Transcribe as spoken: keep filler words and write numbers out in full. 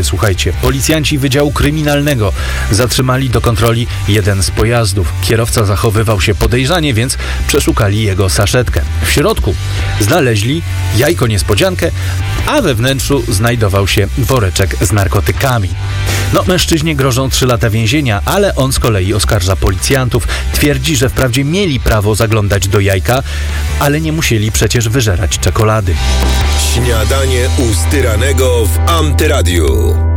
Słuchajcie, policjanci Wydziału Kryminalnego zatrzymali do kontroli jeden z pojazdów. Kierowca zachowywał się podejrzanie, więc przeszukali jego saszetkę. W środku znaleźli jajko niespodziankę, a we wnętrzu znajdował się woreczek z narkotykami. No, mężczyźnie grożą trzy lata więzienia, ale on z kolei oskarża policjantów. Twierdzi, że wprawdzie mieli prawo zaglądać do jajka, ale nie musieli przecież wyżerać czekolady. Śniadanie u Styranego w Antyradiu.